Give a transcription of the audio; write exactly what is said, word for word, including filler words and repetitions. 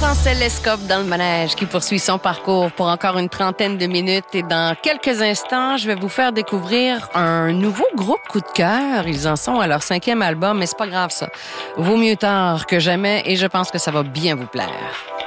Français Lescope dans le manège qui poursuit son parcours pour encore une trentaine de minutes et dans quelques instants, je vais vous faire découvrir un nouveau groupe coup de cœur. Ils en sont à leur cinquième album, mais c'est pas grave ça. Vaut mieux tard que jamais et je pense que ça va bien vous plaire.